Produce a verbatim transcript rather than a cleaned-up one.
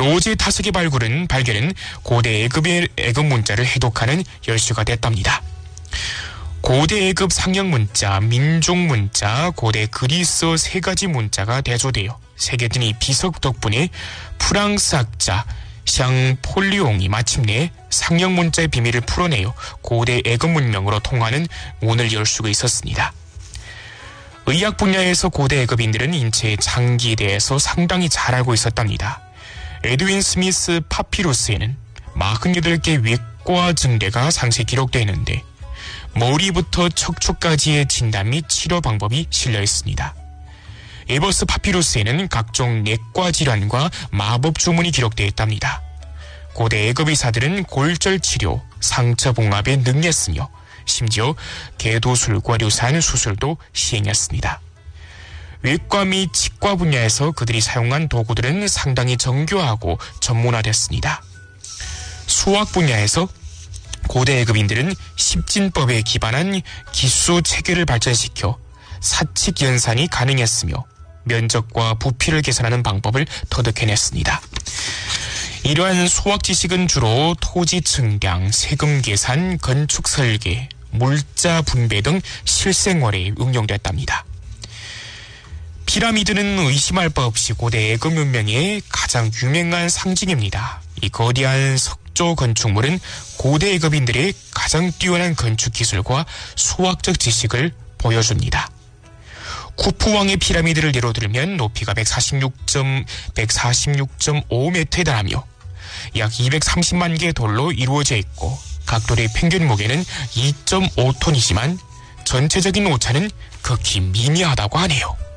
로제타석의 발굴은 발견은 고대 애급의 애급 문자를 해독하는 열쇠가 됐답니다. 고대 애급 상형 문자, 민족 문자, 고대 그리스 세 가지 문자가 대조되어 새겨진 이 비석 덕분에 프랑스 학자 샹폴리옹이 마침내 상형 문자의 비밀을 풀어내어 고대 애급 문명으로 통하는 문을 열 수가 있었습니다. 의학 분야에서 고대 애급인들은 인체의 장기에 대해서 상당히 잘 알고 있었답니다. 에드윈 스미스 파피루스에는 사십팔 개 외과 증례가 상세히 기록되어 있는데 머리부터 척추까지의 진단 및 치료 방법이 실려 있습니다. 에버스 파피루스에는 각종 내과 질환과 마법 주문이 기록되어 있답니다. 고대 애급 의사들은 골절 치료, 상처 봉합에 능했으며 심지어 개도술과 유사한 수술도 시행했습니다. 외과 및 치과 분야에서 그들이 사용한 도구들은 상당히 정교하고 전문화됐습니다. 수학 분야에서 고대 애급인들은 십진법에 기반한 기수 체계를 발전시켜 사칙 연산이 가능했으며 면적과 부피를 계산하는 방법을 터득해냈습니다. 이러한 수학 지식은 주로 토지 측량, 세금 계산, 건축 설계, 물자 분배 등 실생활에 응용됐답니다. 피라미드는 의심할 바 없이 고대 애급 문명의 가장 유명한 상징입니다. 이 거대한 석조 건축물은 고대 애급인들의 가장 뛰어난 건축 기술과 수학적 지식을 보여줍니다. 쿠푸 왕의 피라미드를 예로 들면 높이가 백사십육 점 오 미터에 달하며 약 이백삼십만 개의 돌로 이루어져 있고 각돌의 평균 무게는 이 점 오 톤이지만 전체적인 오차는 극히 미미하다고 하네요.